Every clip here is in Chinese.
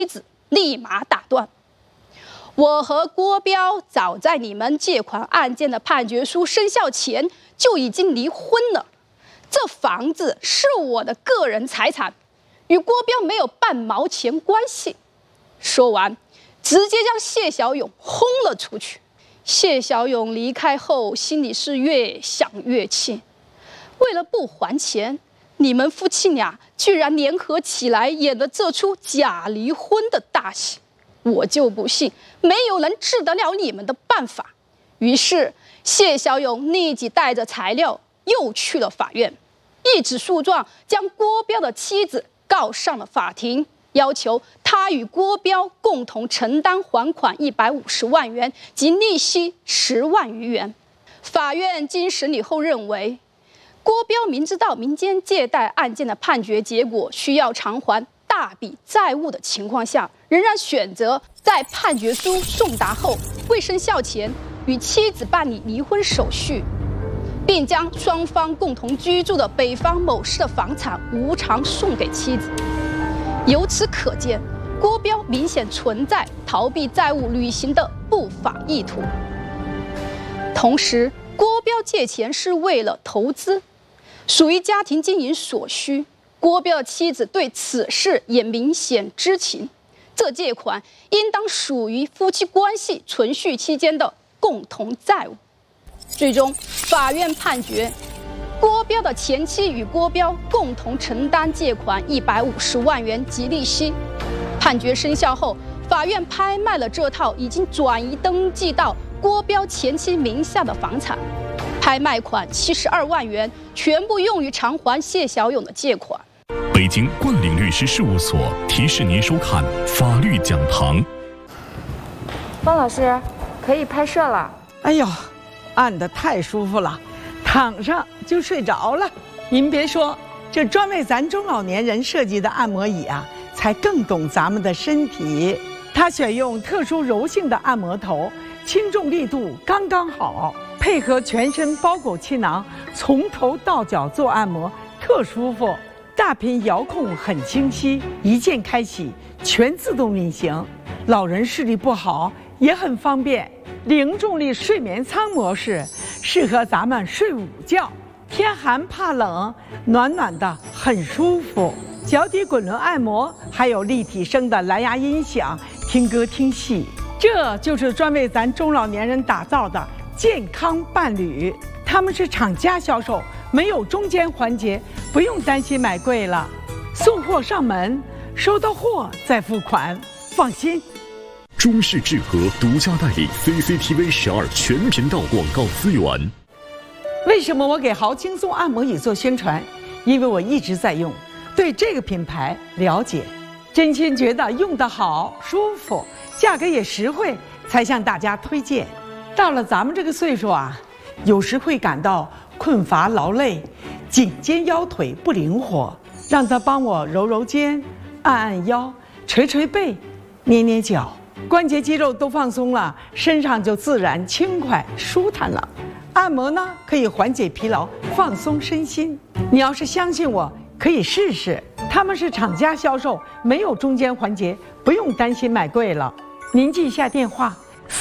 子立马打断。我和郭彪早在你们借款案件的判决书生效前就已经离婚了，这房子是我的个人财产，与郭彪没有半毛钱关系。说完，直接将谢小勇轰了出去。谢小勇离开后，心里是越想越气。为了不还钱，你们夫妻俩居然联合起来演了这出假离婚的大戏。我就不信没有人治得了你们的办法。于是谢小勇立即带着材料又去了法院，一纸诉状将郭彪的妻子告上了法庭，要求他与郭彪共同承担还款150万元及利息10万余元。法院经审理后认为，郭彪明知道民间借贷案件的判决结果需要偿还大笔债务的情况下，仍然选择在判决书送达后未生效前与妻子办理离婚手续，并将双方共同居住的北方某市的房产无偿送给妻子。由此可见，郭彪明显存在逃避债务履行的不法意图。同时，郭彪借钱是为了投资，属于家庭经营所需。郭彪的妻子对此事也明显知情，这借款应当属于夫妻关系存续期间的共同债务。最终，法院判决郭彪的前妻与郭彪共同承担借款150万元及利息。判决生效后，法院拍卖了这套已经转移登记到郭彪前妻名下的房产，拍卖款72万元全部用于偿还谢小勇的借款。 北京冠岭律师事务所提示您收看法律讲堂。 方老师，可以拍摄了。 哎呦，按得太舒服了，躺上就睡着了。您别说，这专为咱中老年人设计的按摩椅啊，才更懂咱们的身体。它选用特殊柔性的按摩头，轻重力度刚刚好，配合全身包裹气囊，从头到脚做按摩，特舒服。大屏遥控很清晰，一键开启，全自动运行。老人视力不好也很方便。零重力睡眠舱模式适合咱们睡午觉，天寒怕冷，暖暖的很舒服。脚底滚轮按摩，还有立体声的蓝牙音响，听歌听戏。这就是专为咱中老年人打造的健康伴侣。他们是厂家销售，没有中间环节，不用担心买贵了。送货上门，收到货再付款，放心。 中视智和独家代理 CCTV 12全频道广告资源。 为什么我给豪轻松按摩椅做宣传？因为我一直在用，对这个品牌了解，真心觉得用得好、舒服，价格也实惠，才向大家推荐。到了咱们这个岁数啊，有时会感到困乏劳累，颈肩腰腿不灵活，让他帮我揉揉肩，按按腰，捶捶背，捏捏脚，关节肌肉都放松了，身上就自然轻快舒坦了。按摩呢，可以缓解疲劳，放松身心。你要是相信我，可以试试。他们是厂家销售，没有中间环节，不用担心买贵了。您记一下电话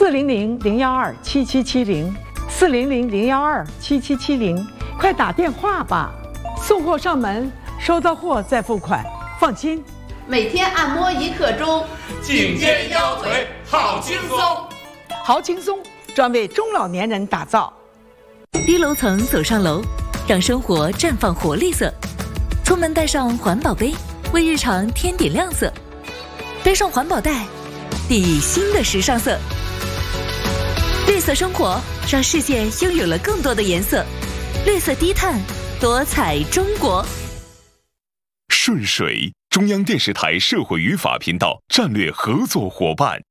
：400-012-7770，400-012-7770，快打电话吧。送货上门，收到货再付款，放心。 每天按摩1刻钟， 颈肩腰腿好轻松。 好轻松，专为中老年人打造。 低楼层走上楼，让生活绽放活力色。出门带上环保杯，为日常添点亮色。背上环保袋，熨以新的时尚色。绿色生活，让世界拥有了更多的颜色。绿色低碳，多彩中国。 顺水，中央电视台社会与法频道战略合作伙伴。